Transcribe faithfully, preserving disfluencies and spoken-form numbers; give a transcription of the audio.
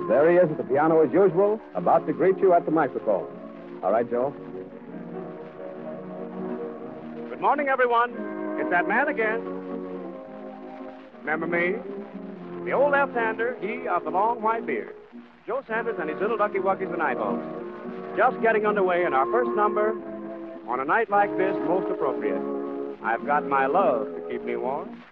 There he is at the piano as usual, about to greet you at the microphone. All right, Joe? Good morning, everyone. It's that man again. Remember me? The old left-hander, he of the long white beard. Joe Sanders and his little ducky wuckies and eyeballs. Just getting underway in our first number on a night like this, most appropriate. I've got my love to keep me warm.